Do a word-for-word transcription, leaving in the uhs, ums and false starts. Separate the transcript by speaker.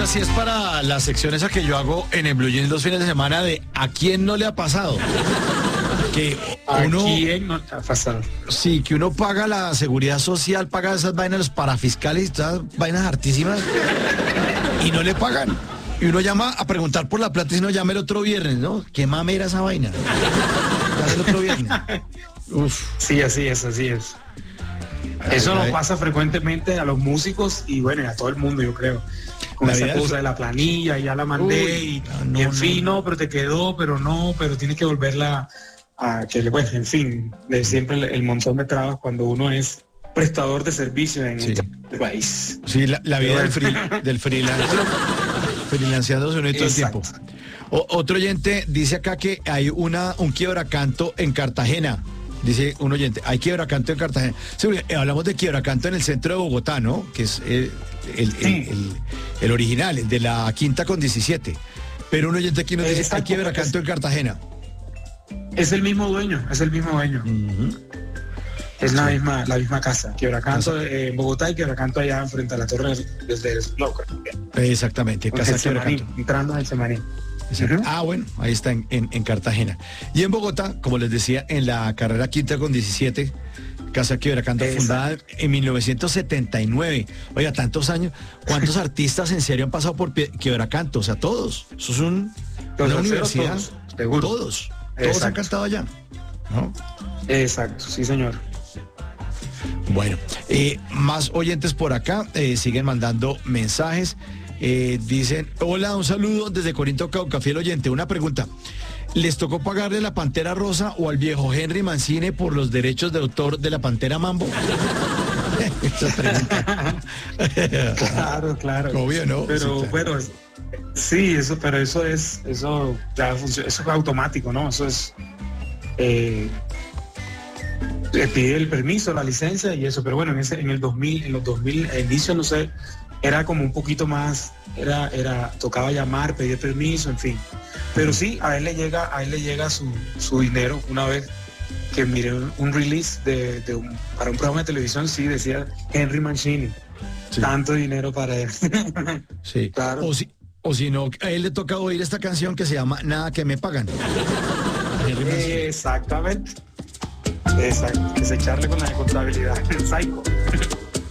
Speaker 1: Esta sí es para las secciones a que yo hago en el Blue Jeans los fines de semana de ¿a quién no le ha pasado? Que uno,
Speaker 2: ¿A quién no te ha pasado?
Speaker 1: Sí, que uno paga la seguridad social, paga esas vainas, los parafiscales y todas esas vainas hartísimas y no le pagan. Y uno llama a preguntar por la plata y no llama el otro viernes, ¿no? Qué mamera esa vaina. Ya el otro viernes. Uf.
Speaker 2: Sí, así es, así es. Eso nos pasa frecuentemente a los músicos y bueno, a todo el mundo, yo creo. Con
Speaker 1: La
Speaker 2: esa
Speaker 1: vida
Speaker 2: cosa
Speaker 1: es-
Speaker 2: de la planilla, ya la mandé
Speaker 1: Uy,
Speaker 2: y,
Speaker 1: no, no,
Speaker 2: y en
Speaker 1: no,
Speaker 2: fin,
Speaker 1: no.
Speaker 2: no, pero te quedó, pero no, pero tienes que volverla a que, bueno, en fin, de siempre el, el montón de trabas cuando uno es prestador de servicio en
Speaker 1: Sí.
Speaker 2: este país.
Speaker 1: Sí, la, la vida del, free, del freelance, freelanceándose uno y todo el tiempo.
Speaker 2: Exacto.
Speaker 1: O- otro oyente dice acá que hay una un quiebracanto en Cartagena. Dice un oyente, hay quiebracanto en Cartagena. Sí, porque hablamos de quiebracanto en el centro de Bogotá, ¿no? Que es eh, el, el-
Speaker 2: Sí.
Speaker 1: el- el original, el de la quinta con diecisiete. Pero un oyente aquí nos dice, hay
Speaker 2: Exacto,
Speaker 1: quiebracanto en Cartagena.
Speaker 2: Es el mismo dueño, es el mismo dueño.
Speaker 1: Ujú.
Speaker 2: Es la misma, la misma casa. Quiebracanto
Speaker 1: Casa.
Speaker 2: eh, en Bogotá y Quiebracanto allá frente a la torre desde el Loco.
Speaker 1: Exactamente, Casa Quiebracanto.
Speaker 2: Entrando al Semaní.
Speaker 1: Exacto.
Speaker 2: Ujú.
Speaker 1: Ah, bueno, ahí está en, en- en Cartagena. Y en Bogotá, como les decía, en la carrera quinta con diecisiete, Casa Quiebracanto,
Speaker 2: Exacto.
Speaker 1: fundada en mil novecientos setenta y nueve. Oiga, tantos años. ¿Cuántos artistas en serio han pasado por Pie- Quiebracanto? O sea, todos. Eso es un,
Speaker 2: Los
Speaker 1: una
Speaker 2: salseros
Speaker 1: universidad.
Speaker 2: todos, seguro.
Speaker 1: Todos. Todos han
Speaker 2: Exacto.
Speaker 1: cantado allá. ¿No?
Speaker 2: Exacto, sí señor.
Speaker 1: Bueno, eh, más oyentes por acá eh, siguen mandando mensajes. Eh, dicen, hola, un saludo desde Corinto, Cauca, fiel oyente. Una pregunta. ¿Les tocó pagarle la Pantera Rosa o al viejo Henry Mancini por los derechos de autor de la Pantera Mambo? Esa pregunta.
Speaker 2: Claro, claro.
Speaker 1: Obvio, ¿no?
Speaker 2: Pero
Speaker 1: Sí, claro.
Speaker 2: bueno, es- sí, eso, pero eso es, eso ya funciona, eso es automático, ¿no? Eso es eh, le pide el permiso, la licencia y eso, pero bueno, en ese, en el dos mil, en los dos mil, a inicio, no sé, era como un poquito más, era, era, tocaba llamar, pedir permiso, en fin. Pero sí, a él le llega, a él le llega su, su dinero una vez que miré un, un release de, de un, para un programa de televisión, sí, decía Henry Mancini.
Speaker 1: Sí,
Speaker 2: Tanto dinero para él.
Speaker 1: sí.
Speaker 2: claro.
Speaker 1: O si, o si no, a él le toca oír esta canción que se llama Nada que me pagan. Henry Mancini.
Speaker 2: Exactamente. Exacto. Es echarle con la de contabilidad. Psycho.